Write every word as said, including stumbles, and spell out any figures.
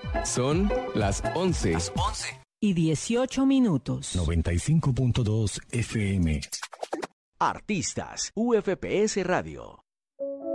Son las once. Las once. Y dieciocho minutos. noventa y cinco punto dos F M. Artistas, U F P S Radio.